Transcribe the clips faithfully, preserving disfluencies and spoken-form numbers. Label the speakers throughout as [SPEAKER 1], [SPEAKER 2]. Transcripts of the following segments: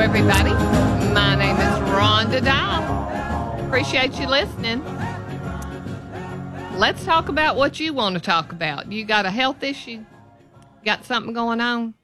[SPEAKER 1] everybody. My name is Rhonda Dial. Appreciate you listening. Let's talk about what you want to talk about. You got a health issue? Got something going on?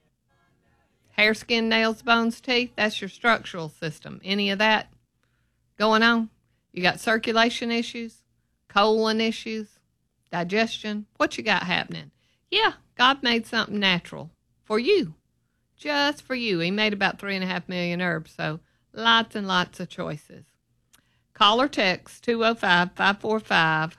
[SPEAKER 1] Hair, skin, nails, bones, teeth? That's your structural system. Any of that going on? You got circulation issues? Colon issues? Digestion? What you got happening? Yeah, God made something natural for you. Just for you. He made about three and a half million herbs, so lots and lots of choices. Call or text two oh five, five four five,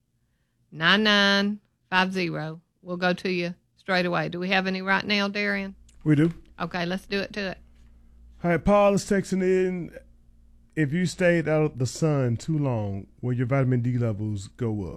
[SPEAKER 1] nine nine five zero. We'll go to you straight away. Do we have any right now, Darian?
[SPEAKER 2] We do.
[SPEAKER 1] Okay, let's do it to it.
[SPEAKER 2] All right, Paul is texting in. If you stayed out of the sun too long, will your vitamin D levels go up?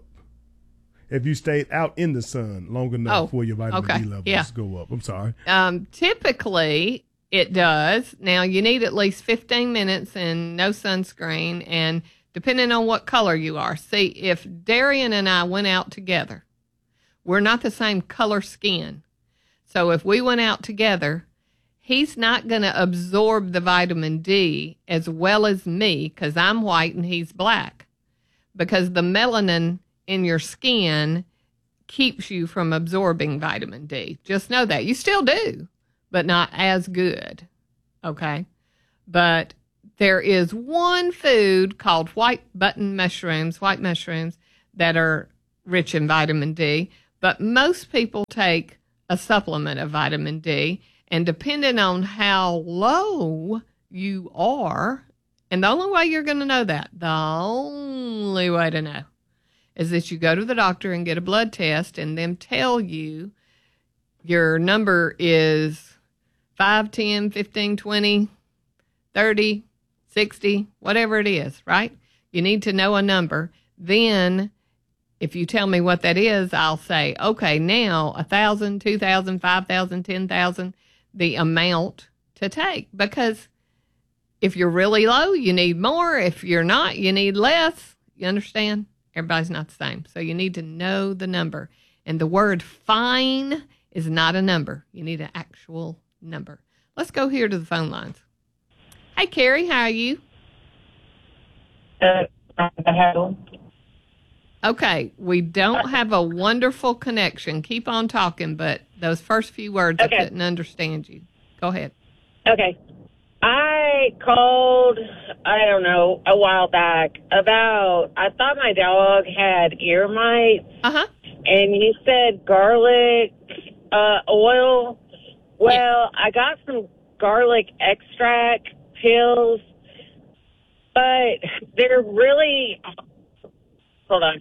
[SPEAKER 2] If you stayed out in the sun long enough,
[SPEAKER 1] oh,
[SPEAKER 2] will your vitamin
[SPEAKER 1] okay.
[SPEAKER 2] D levels
[SPEAKER 1] yeah.
[SPEAKER 2] go up? I'm sorry.
[SPEAKER 1] Um, typically, it does. Now, you need at least fifteen minutes and no sunscreen, and depending on what color you are. See, if Darian and I went out together, we're not the same color skin. So if we went out together, he's not going to absorb the vitamin D as well as me because I'm white and he's black. Because the melanin in your skin keeps you from absorbing vitamin D. Just know that. You still do, but not as good. Okay? But there is one food called white button mushrooms, white mushrooms, that are rich in vitamin D. But most people take a supplement of vitamin D, and depending on how low you are, and the only way you're going to know that, the only way to know, is that you go to the doctor and get a blood test and them tell you your number is five, ten, fifteen, twenty, thirty, sixty, whatever it is, right? You need to know a number. Then if you tell me what that is, I'll say, okay, now one thousand, two thousand, five thousand, ten thousand, the amount to take. Because if you're really low, you need more. If you're not, you need less. You understand? Everybody's not the same. So you need to know the number. And the word fine is not a number. You need an actual number. Let's go here to the phone lines. Hey, Carrie, how are you?
[SPEAKER 3] Uh, hello.
[SPEAKER 1] Okay, we don't have a wonderful connection. Keep on talking, but those first few words, okay. I couldn't understand you. Go ahead.
[SPEAKER 3] Okay. I called, I don't know, a while back about, I thought my dog had ear mites. Uh-huh. And you said garlic uh, oil. Well, yeah. I got some garlic extract pills, but they're really, hold on.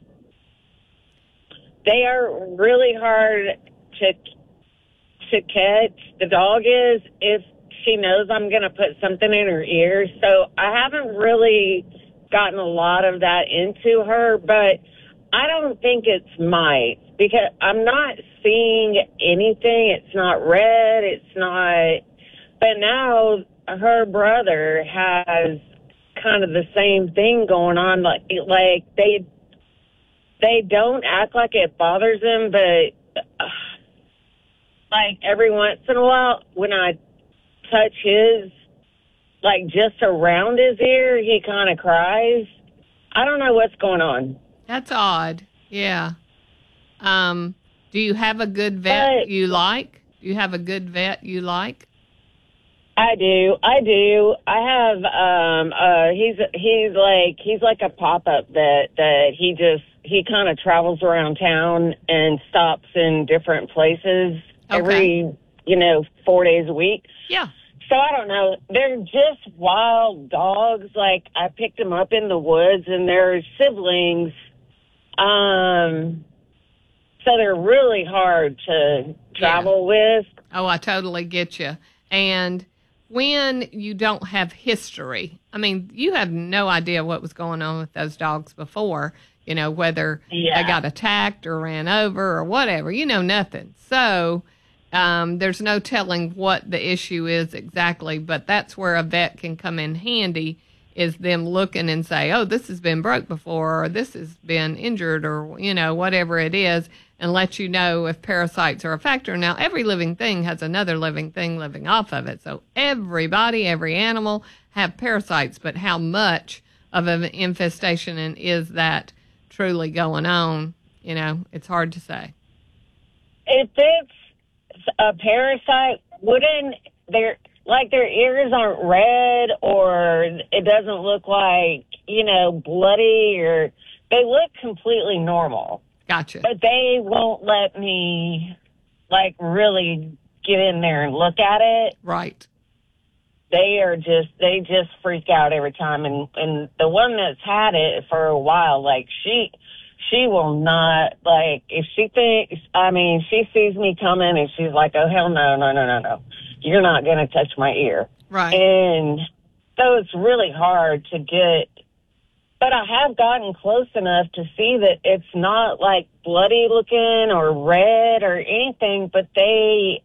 [SPEAKER 3] They are really hard to to catch. The dog is if she knows I'm going to put something in her ear. So I haven't really gotten a lot of that into her, but I don't think it's mites because I'm not seeing anything. It's not red. It's not. But now her brother has kind of the same thing going on. Like, like they, they don't act like it bothers them, but uh, like every once in a while when I touch his, like just around his ear, he kind of cries. I don't know what's going on.
[SPEAKER 1] That's odd. Yeah. Um, do you have a good vet but, you like? Do you have a good vet you like?
[SPEAKER 3] I do. I do. I have, um, uh, he's, he's like, he's like a pop-up vet that he just, he kind of travels around town and stops in different places okay. every, you know, four days a week.
[SPEAKER 1] Yeah.
[SPEAKER 3] So I don't know. They're just wild dogs. Like I picked them up in the woods and they're siblings. Um, so they're really hard to travel yeah. with.
[SPEAKER 1] Oh, I totally get you. And when you don't have history, I mean, you have no idea what was going on with those dogs before, you know, whether yeah. they got attacked or ran over or whatever, you know, nothing. So um, there's no telling what the issue is exactly, but that's where a vet can come in handy is them looking and say, oh, this has been broke before, or this has been injured, or, you know, whatever it is. and let you know if parasites are a factor. Now, every living thing has another living thing living off of it. So everybody, every animal have parasites, but how much of an infestation and is that truly going on? You know, it's hard to say.
[SPEAKER 3] If it's a parasite, wouldn't their, like their ears aren't red or it doesn't look like, you know, bloody or they look completely normal.
[SPEAKER 1] Gotcha.
[SPEAKER 3] But they won't let me, like, really get in there and look at it.
[SPEAKER 1] Right.
[SPEAKER 3] They are just, they just freak out every time. And, and the one that's had it for a while, like, she, she will not, like, if she thinks, I mean, she sees me coming and she's like, oh, hell no, no, no, no, no. You're not going to touch my ear.
[SPEAKER 1] Right.
[SPEAKER 3] And so it's really hard to get, but I have gotten close enough to see that it's not like bloody looking or red or anything, but they,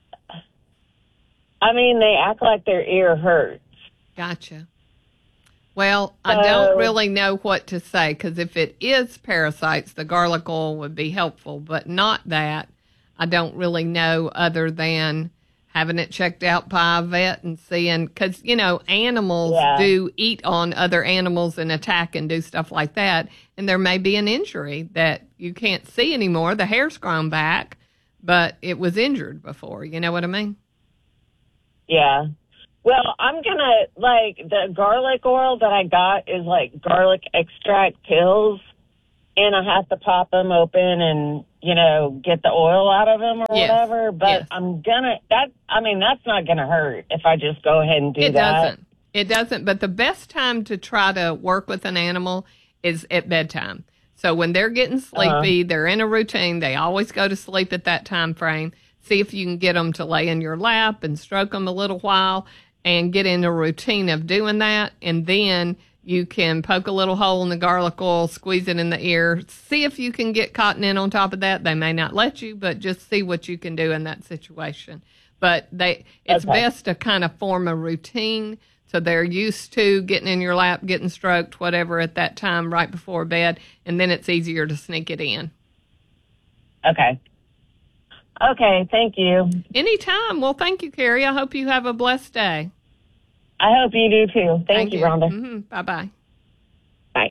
[SPEAKER 3] I mean, they act like their ear hurts.
[SPEAKER 1] Gotcha. Well, I
[SPEAKER 3] So-
[SPEAKER 1] don't really know what to say because if it is parasites, the garlic oil would be helpful, but not that. I don't really know other than having it checked out by a vet and seeing, because, you know, animals
[SPEAKER 3] Yeah.
[SPEAKER 1] do eat on other animals and attack and do stuff like that. And there may be an injury that you can't see anymore. The hair's grown back, but it was injured before. You know what I mean?
[SPEAKER 3] Yeah. Well, I'm going to, like, the garlic oil that I got is like garlic extract pills, and I have to pop them open and, you know, get the oil out of them or
[SPEAKER 1] Yes.
[SPEAKER 3] whatever. But
[SPEAKER 1] Yes.
[SPEAKER 3] I'm going to, that, I mean, that's not going to hurt if I just go ahead and do
[SPEAKER 1] It
[SPEAKER 3] that.
[SPEAKER 1] doesn't. It doesn't. But the best time to try to work with an animal is at bedtime. So when they're getting sleepy,
[SPEAKER 3] Uh-huh.
[SPEAKER 1] they're in a routine. They always go to sleep at that time frame. See if you can get them to lay in your lap and stroke them a little while and get in a routine of doing that. And then you can poke a little hole in the garlic oil, squeeze it in the ear. See if you can get cotton in on top of that. They may not let you, but just see what you can do in that situation. But they, it's
[SPEAKER 3] Okay.
[SPEAKER 1] best to kind of form a routine so they're used to getting in your lap, getting stroked, whatever at that time right before bed, and then it's easier to sneak it in.
[SPEAKER 3] Okay. Okay, thank you.
[SPEAKER 1] Anytime. Well, thank you, Carrie. I hope you have a blessed day.
[SPEAKER 3] I hope you do too. Thank, you, Rhonda.
[SPEAKER 1] Mm-hmm. Bye-bye.
[SPEAKER 3] Bye.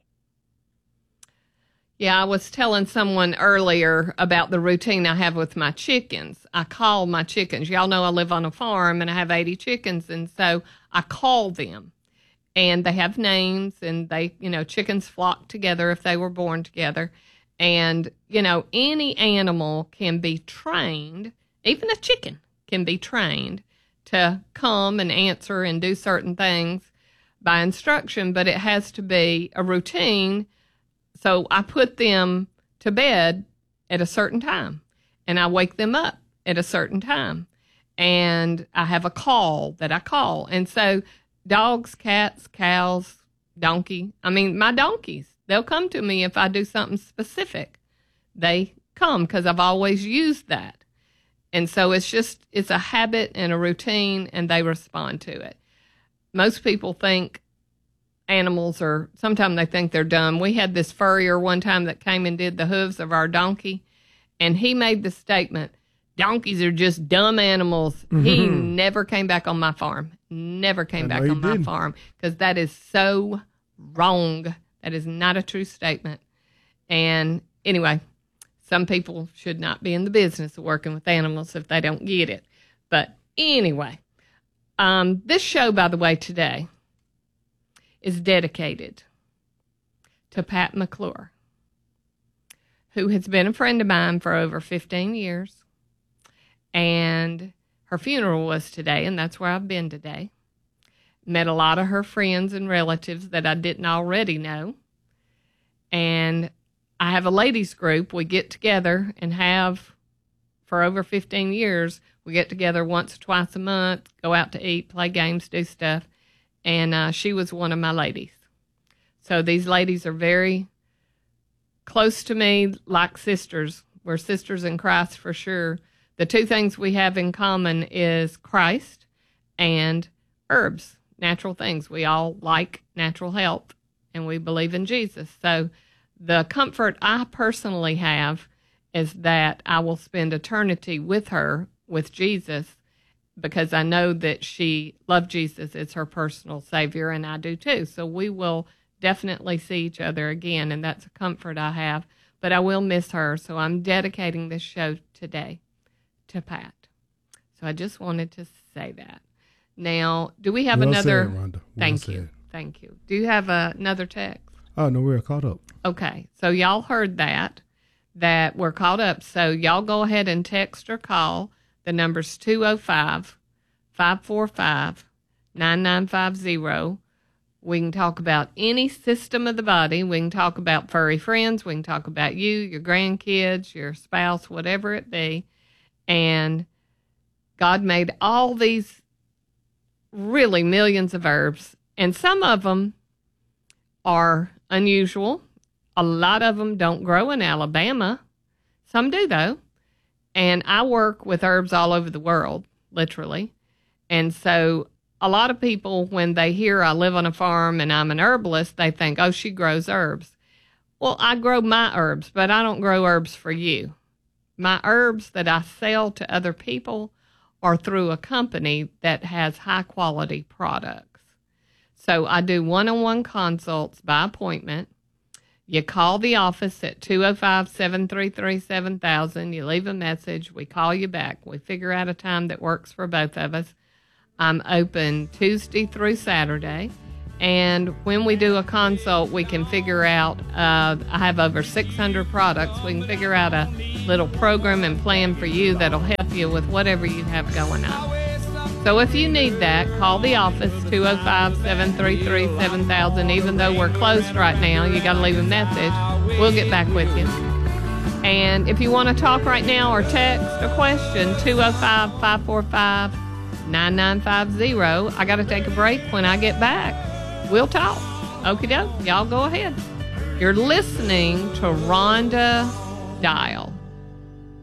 [SPEAKER 1] Yeah, I was telling someone earlier about the routine I have with my chickens. I call my chickens. Y'all know I live on a farm and I have eighty chickens, and so I call them. And they have names, and they, you know, chickens flock together if they were born together. And, you know, any animal can be trained, even a chicken can be trained to come and answer and do certain things by instruction, but it has to be a routine. So I put them to bed at a certain time, and I wake them up at a certain time, and I have a call that I call. And so dogs, cats, cows, donkey, I mean, my donkeys, they'll come to me if I do something specific. They come because I've always used that. And so it's just, it's a habit and a routine, and they respond to it. Most people think animals are, sometimes they think they're dumb. We had this furrier one time that came and did the hooves of our donkey, and he made the statement, donkeys are just dumb animals. Mm-hmm. He never came back on my farm. Never came back on my farm, because that is so wrong. That is not a true statement. And anyway, some people should not be in the business of working with animals if they don't get it. But anyway, um, this show, by the way, today is dedicated to Pat McClure, who has been a friend of mine for over fifteen years. And her funeral was today, and that's where I've been today. Met a lot of her friends and relatives that I didn't already know. And I have a ladies group. We get together and have, for over fifteen years, we get together once or twice a month, go out to eat, play games, do stuff. And uh, she was one of my ladies. So these ladies are very close to me, like sisters. We're sisters in Christ for sure. The two things we have in common is Christ and herbs, natural things. We all like natural health, and we believe in Jesus. So the comfort I personally have is that I will spend eternity with her, with Jesus, because I know that she loved Jesus as her personal Savior, and I do too. So we will definitely see each other again, and that's a comfort I have. But I will miss her, so I'm dedicating this show today to Pat. So I just wanted to say that. Now, do we have
[SPEAKER 2] well
[SPEAKER 1] another?
[SPEAKER 2] Said, Rhonda. Well
[SPEAKER 1] thank
[SPEAKER 2] said.
[SPEAKER 1] you. Thank you. Do you have uh, another text?
[SPEAKER 2] Oh, no, we're caught up.
[SPEAKER 1] Okay. So y'all heard that, that we're caught up. So y'all go ahead and text or call. The number's two oh five, five four five, nine nine five zero. We can talk about any system of the body. We can talk about furry friends. We can talk about you, your grandkids, your spouse, whatever it be. And God made all these really millions of herbs, and some of them are unusual. A lot of them don't grow in Alabama. Some do, though. And I work with herbs all over the world, literally. And so a lot of people, when they hear I live on a farm and I'm an herbalist, they think, oh, she grows herbs. Well, I grow my herbs, but I don't grow herbs for you. My herbs that I sell to other people are through a company that has high-quality products. So I do one-on-one consults by appointment. You call the office at two oh five, seven three three, seven thousand. You leave a message. We call you back. We figure out a time that works for both of us. I'm open Tuesday through Saturday. And when we do a consult, we can figure out, uh, I have over six hundred products. We can figure out a little program and plan for you that'll help you with whatever you have going on. So if you need that, call the office, two oh five, seven three three, seven thousand. Even though we're closed right now, you got to leave a message. We'll get back with you. And if you want to talk right now or text a question, two oh five, five four five, nine nine five zero. I got to take a break. When I get back, we'll talk. Okie doke. Y'all go ahead. You're listening to Rhonda Dial.